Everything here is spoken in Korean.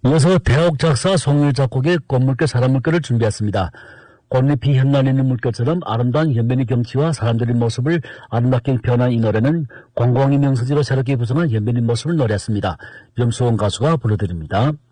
이어서 대학 작사 송일 작곡의 꽃물결 사람물결을 준비했습니다. 꽃잎이 흩날리는 물결처럼 아름다운 연변의 경치와 사람들의 모습을 아름답게 변한 이 노래는 공공의 명소지로 새롭게 구성한 연변의 모습을 노래했습니다. 염수원 가수가 불러드립니다.